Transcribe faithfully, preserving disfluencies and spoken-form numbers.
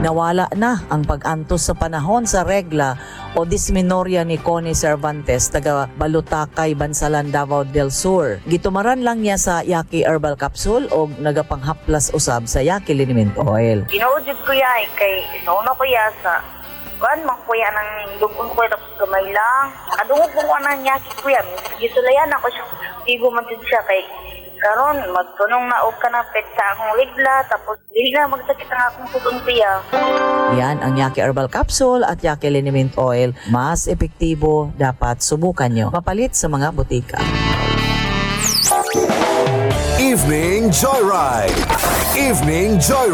nawala na ang pag-antos sa panahon sa regla o dismenorrhea ni Connie Cervantes, taga Balutakay, Bansalan, Davao del Sur. Gitumaran lang niya sa Yaki Herbal Capsule o nagapanghaplas usab sa Yaki Liniment Oil. Ginoodjud ko ya kay nauna ko ya sa kuan man kuya nang dugon ko tapos gamay lang. Adungog ko nang Yaki kuya. Gisulayan ako siya. Igo man jud siya kay karon magtunong na og kana pet sa akong regla tapos dili na magsakit ang akong putong kuya. Yan ang Yaki Herbal Capsule at Yaki Liniment Oil. Mas epektibo, dapat subukan nyo. Mapalit sa mga butika. Evening Joyride. Evening Joyride.